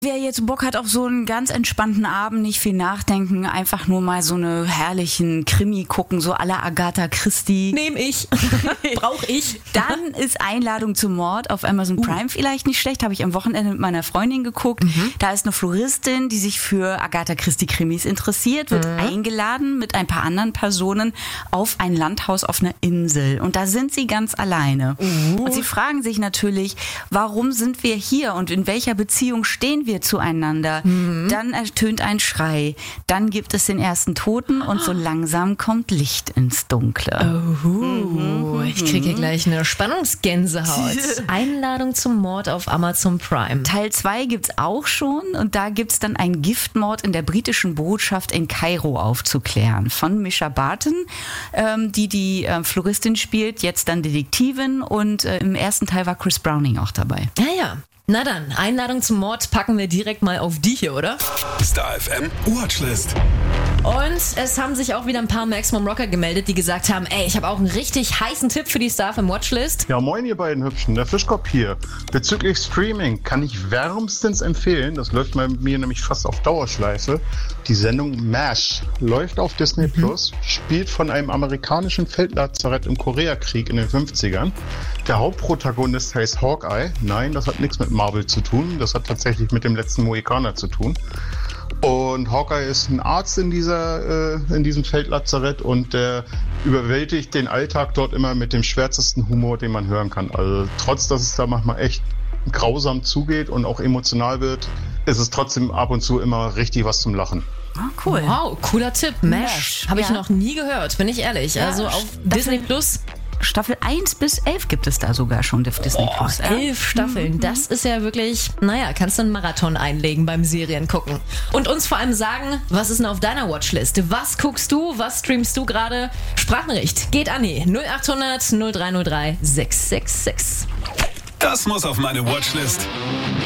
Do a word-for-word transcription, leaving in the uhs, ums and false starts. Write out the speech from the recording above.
Wer jetzt Bock hat auf so einen ganz entspannten Abend, nicht viel nachdenken, einfach nur mal so eine herrlichen Krimi gucken, so à la Agatha Christie. Nehm ich. Brauch ich. Dann ist Einladung zum Mord auf Amazon Prime uh. vielleicht nicht schlecht. Habe ich am Wochenende mit meiner Freundin geguckt. Mhm. Da ist eine Floristin, die sich für Agatha Christie Krimis interessiert, wird mhm. eingeladen mit ein paar anderen Personen auf ein Landhaus auf einer Insel. Und da sind sie ganz alleine. Uh. Und sie fragen sich natürlich, warum sind wir hier und in welcher Beziehung stehen wir zueinander. Mhm. Dann ertönt ein Schrei. Dann gibt es den ersten Toten und so langsam kommt Licht ins Dunkle. Oh, mhm. Ich kriege hier gleich eine Spannungsgänsehaut. Einladung zum Mord auf Amazon Prime. Teil zwei gibt's auch schon und da gibt's dann einen Giftmord in der britischen Botschaft in Kairo aufzuklären. Von Mischa Barton, ähm, die die äh, Floristin spielt, jetzt dann Detektivin und äh, im ersten Teil war Chris Browning auch dabei. Ja, ja. Na dann, Einladung zum Mord packen wir direkt mal auf die hier, oder? Star F M Watchlist. Und es haben sich auch wieder ein paar Maximum Rocker gemeldet, die gesagt haben, ey, ich habe auch einen richtig heißen Tipp für die Star F M Watchlist. Ja, moin ihr beiden Hübschen, der Fischkopf hier. Bezüglich Streaming kann ich wärmstens empfehlen, das läuft bei mir nämlich fast auf Dauerschleife, die Sendung MASH. Läuft auf Disney mhm. Plus, spielt von einem amerikanischen Feldlazarett im Koreakrieg in den fünfzigern. Der Hauptprotagonist heißt Hawkeye. Nein, das hat nichts mit Marvel zu tun, das hat tatsächlich mit dem letzten Mohikaner zu tun. Und Hawkeye ist ein Arzt in dieser, äh, in diesem Feldlazarett und der überwältigt den Alltag dort immer mit dem schwärzesten Humor, den man hören kann. Also trotz, dass es da manchmal echt grausam zugeht und auch emotional wird, ist es trotzdem ab und zu immer richtig was zum Lachen. Ah, cool. Wow, cooler Tipp. MASH. Habe ich ja. noch nie gehört, bin ich ehrlich. Ja, also auf Disney Plus. Staffel eins bis elf gibt es da sogar schon auf Disney oh, Plus. Elf Staffeln, das ist ja wirklich, naja, kannst du einen Marathon einlegen beim Serien gucken. Und uns vor allem sagen, was ist denn auf deiner Watchlist? Was guckst du, was streamst du gerade? Sprachnachricht geht an die null acht hundert null drei null drei sechs sechs sechs. Das muss auf meine Watchlist.